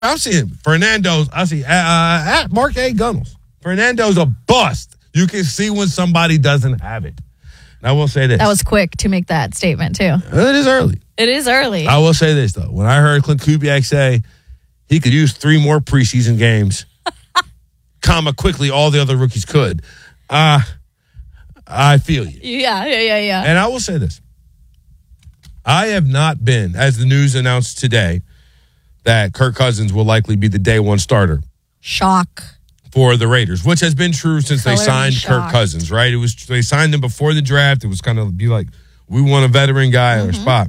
I'm seeing Fernando's. I see at Mark A. Gunnels. Fernando's a bust. You can see when somebody doesn't have it. And I will say this. That was quick to make that statement, too. It is early. It is early. I will say this, though. When I heard Clint Kubiak say he could use 3 more preseason games, quickly all the other rookies could, I feel you. Yeah. And I will say this. I have not been, as the news announced today, that Kirk Cousins will likely be the day one starter. Shock. For the Raiders, which has been true since they signed Kirk Cousins, right? They signed him before the draft. It was kind of be like, we want a veteran guy in our spot.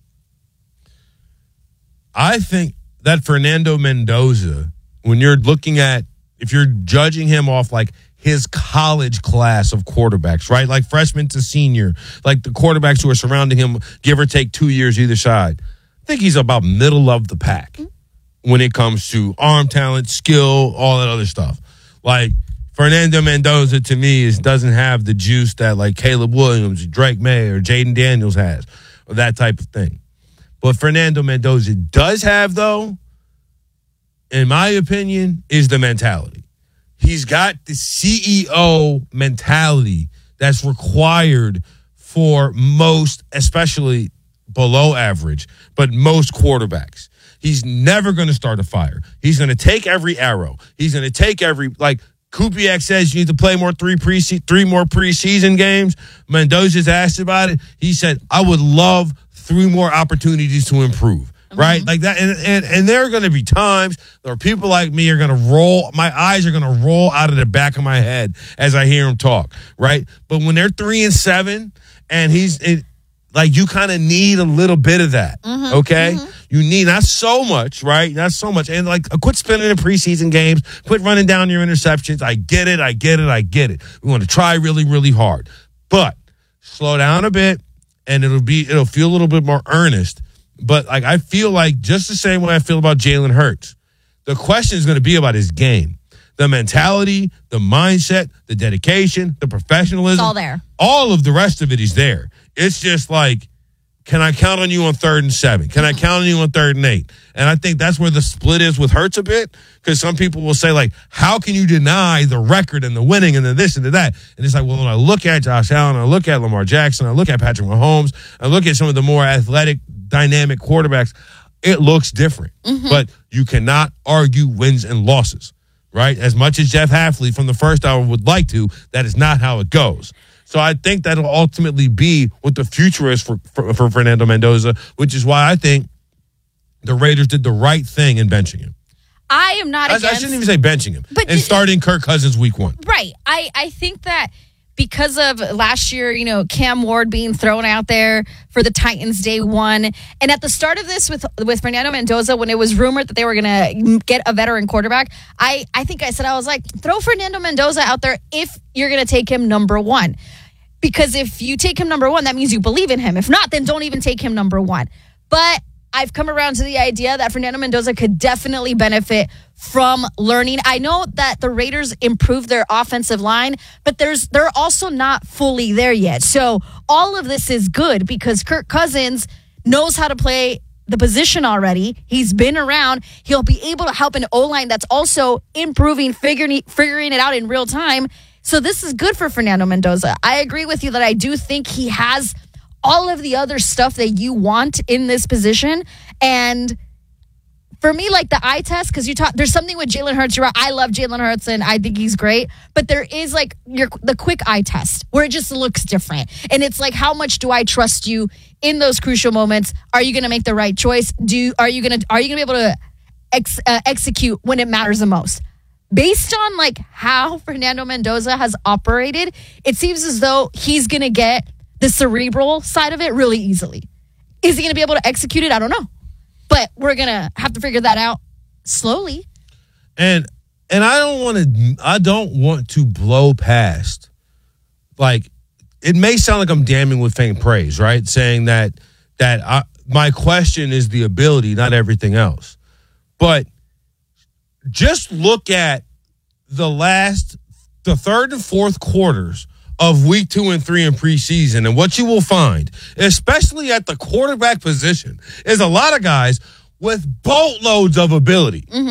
I think that Fernando Mendoza, when you're looking at, if you're judging him off like his college class of quarterbacks, right? Like freshman to senior, like the quarterbacks who are surrounding him, give or take 2 years either side. I think he's about middle of the pack when it comes to arm talent, skill, all that other stuff. Like, Fernando Mendoza, to me, doesn't have the juice that, like, Caleb Williams, Drake May, or Jaden Daniels has, or that type of thing. But Fernando Mendoza does have, though, in my opinion, is the mentality. He's got the CEO mentality that's required for most, especially below average, but most quarterbacks. He's never going to start a fire. He's going to take every arrow. He's going to take every, like Kubiak says, you need to play more 3 more preseason games. Mendoza's asked about it. He said, I would love 3 more opportunities to improve. Right? Like that. And there are going to be times where people like me are going to roll. My eyes are going to roll out of the back of my head as I hear him talk. Right? But when they're 3-7 and like, you kind of need a little bit of that, okay? You need not so much, right? Not so much. And, like, quit spending in preseason games. Quit running down your interceptions. I get it. We want to try really, really hard. But slow down a bit, and it'll feel a little bit more earnest. But, like, I feel like just the same way I feel about Jalen Hurts, the question is going to be about his game. The mentality, the mindset, the dedication, the professionalism. It's all there. All of the rest of it is there. It's just like, can I count on you on 3rd and 7? Can I count on you on 3rd and 8? And I think that's where the split is with Hurts a bit, because some people will say, like, how can you deny the record and the winning and the this and the that? And it's like, well, when I look at Josh Allen, I look at Lamar Jackson, I look at Patrick Mahomes, I look at some of the more athletic, dynamic quarterbacks, it looks different. But you cannot argue wins and losses, right? As much as Jeff Hafley from the first hour would like to, that is not how it goes. So I think that'll ultimately be what the future is for Fernando Mendoza, which is why I think the Raiders did the right thing in benching him. I am not against... I shouldn't even say benching him. And starting Kirk Cousins week 1. Right. I think that because of last year, Cam Ward being thrown out there for the Titans day 1. And at the start of this with Fernando Mendoza, when it was rumored that they were going to get a veteran quarterback, I think I said, I was like, throw Fernando Mendoza out there if you're going to take him number 1. Because if you take him number 1, that means you believe in him. If not, then don't even take him number 1. But I've come around to the idea that Fernando Mendoza could definitely benefit from learning. I know that the Raiders improved their offensive line, but they're also not fully there yet. So all of this is good because Kirk Cousins knows how to play the position already. He's been around. He'll be able to help an O-line that's also improving, figuring it out in real time. So this is good for Fernando Mendoza. I agree with you that I do think he has all of the other stuff that you want in this position. And for me, like the eye test, because there's something with Jalen Hurts. You're right. I love Jalen Hurts, and I think he's great. But there is like the quick eye test where it just looks different. And it's like, how much do I trust you in those crucial moments? Are you going to make the right choice? Are you going to be able to execute when it matters the most? Based on like how Fernando Mendoza has operated, it seems as though he's going to get the cerebral side of it really easily. Is he going to be able to execute it? I don't know. But we're going to have to figure that out slowly. And I don't want to blow past, like, it may sound like I'm damning with faint praise, right? Saying that my question is the ability, not everything else. But just look at the third and fourth quarters of week 2 and 3 in preseason, and what you will find, especially at the quarterback position, is a lot of guys with boatloads of ability.